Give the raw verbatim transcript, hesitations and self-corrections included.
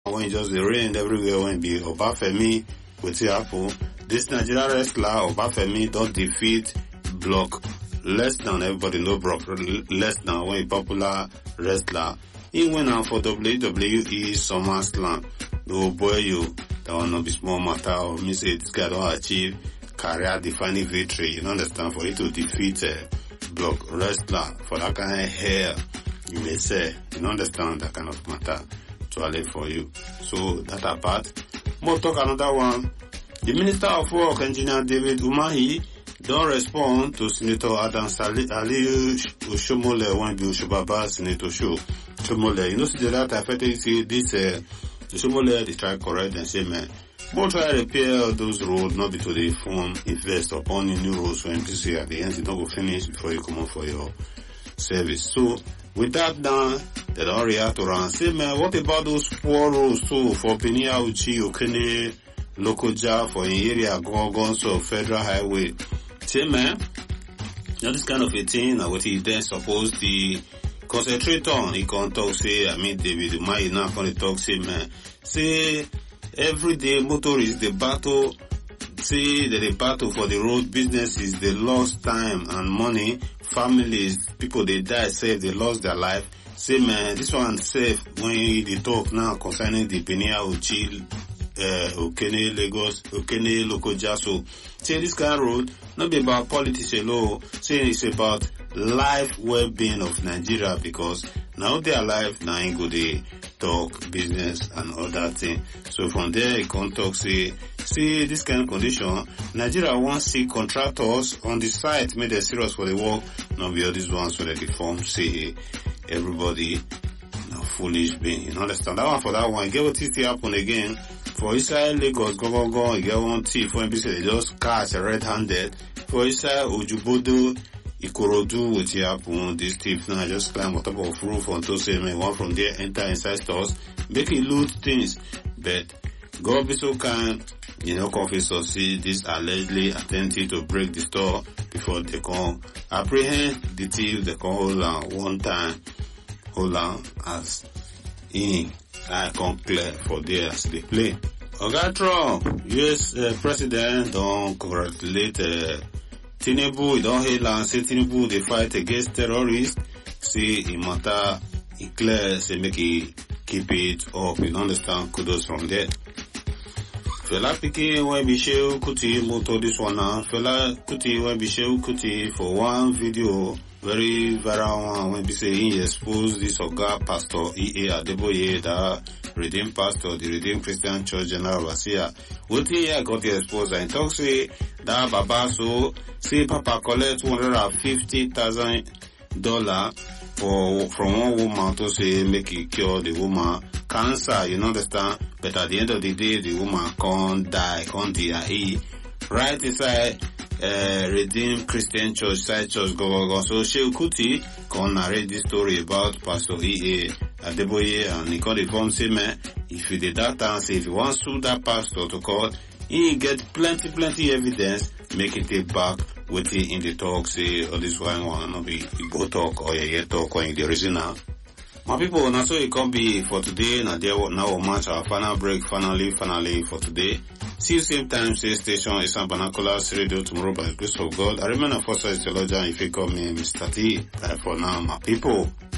when it just rained everywhere when be Obafemi with Apple. This Nigerian wrestler Obafemi don't defeat Brock Lesnar. Everybody know Brock Lesnar when a popular wrestler. He went out for W W E SummerSlam. No boy, you that will not be small matter. Or me say this guy don't achieve career-defining victory. You understand? For you to defeat uh, Brock Lesnar for that kind of hair, you may say. You understand that kind of matter to allay for you. So that apart. More talk another one. The Minister of Work, Engineer David Umahi, don't respond to Senator Adam Ali Oshomole when the Oshobaba Senator Show. Oshomole, you know, see the data affected, see this, uh, Oshomole, they try correct and say, man, but try repair those roads, not be to the form, invest upon new roads for M P C at the end, you don't go finish before you come on for your service. So, with that done, they don't react to run. Say, man, what about those poor roads too for Benia Uchi, Okene, Lokoja, for in area, Gongon, so Federal Highway? Say, man, now this kind of a thing, now what he then supposed to concentrate on, he can talk, say, I mean, David Umahi now can talk, say, man, say, every day motorists, the battle, say that the battle for the road businesses, they lost time and money, families, people they die, say they lost their life. Say, man, this one safe when they talk now concerning the Benia Uchi, uh, Okene, Lagos, Okene, Lokoja. So, say this kind of road, not be about politics alone, say it's about life well-being of Nigeria, because now they are alive, now ain't good they talk business and all that thing. So from there, you can talk, say, see this kind of condition, Nigeria wants to see contractors on the site, make them serious for the work, not be all these ones so that they form, say, everybody, now foolish being, you understand? That one for that one, you get what is to happen again, for Israel, Lagos, go, go, go, you get one thief, when people say they just catch a red-handed, for Israel, Ojubodo, Ikorodu, which happen, this thief now just climb on top of roof until say, man, one from there enter inside stores, make it loot things. But God be so kind, you know, confessors see this allegedly attempting to break the store before they come apprehend the thief. They come hold on one time, hold on as in I come clear for there as they play. Oga Trump, U S uh, President, don't congratulate uh, Tinubu, he don't hail and say Tinubu, they fight against terrorists. See, it matter, it clear, say make it keep it up. You understand? Kudos from there. Fela Pikin, when Michelle Kuti, moto this one now. Fela Kuti, when Michelle Kuti, for one video, very viral one, when we say he exposed this Oga Pastor E A Adeboye, the Redeemed Pastor, the Redeemed Christian Church General Basia. What he got the exposed and talk say that Baba so say Papa collect two hundred fifty thousand dollars for from one woman to say make it cure the woman cancer, you understand? But at the end of the day, the woman can't die, can't die. Right inside uh, Redeemed Christian Church, side church, go, go, go. So Sheikh Kuti can narrate this story about Pastor E A Adeboye, and he called it from say, man, if you did that and say if you want to sue that pastor to court, he get plenty, plenty evidence, make it take back with it in the talk, say, oh, this one want to be go talk or yeah, yeah talk or in the original. My people, now so it can be for today, now there now match our final break, finally, finally for today. See you same time, same station, it's on Banacolas Radio tomorrow by the grace of God. I remain a first theologian if you call me Mister T. Bye for now, my people.